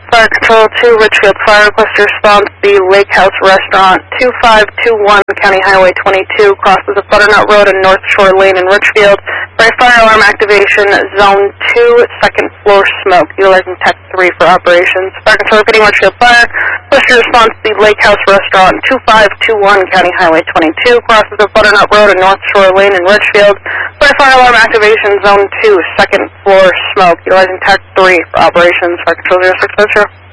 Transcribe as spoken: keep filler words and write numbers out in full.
Fire Control two, Richfield Fire, request your response. The Lake House Restaurant, two five two one County Highway twenty-two, crosses of Butternut Road and North Shore Lane in Richfield. Bright fire alarm activation, Zone two, second floor smoke, utilizing Tech three for operations. Fire Control repeating Richfield Fire, request your response. The Lake House Restaurant, two five two one County Highway twenty-two, crosses of Butternut Road and North Shore Lane in Richfield. Bright fire alarm activation, Zone two, second floor smoke, utilizing Tech three for operations. Fire Control zero six,